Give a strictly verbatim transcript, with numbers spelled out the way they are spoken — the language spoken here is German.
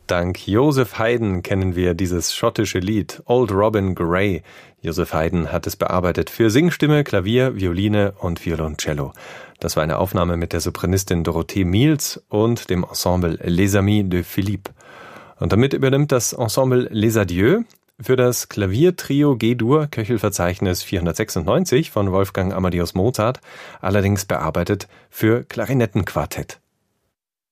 Dank Joseph Haydn kennen wir dieses schottische Lied Old Robin Gray. Joseph Haydn hat es bearbeitet für Singstimme, Klavier, Violine und Violoncello. Das war eine Aufnahme mit der Sopranistin Dorothee Miels und dem Ensemble Les Amis de Philippe. Und damit übernimmt das Ensemble Les Adieux für das Klaviertrio G-Dur Köchelverzeichnis vierhundertsechsundneunzig von Wolfgang Amadeus Mozart, allerdings bearbeitet für Klarinettenquartett.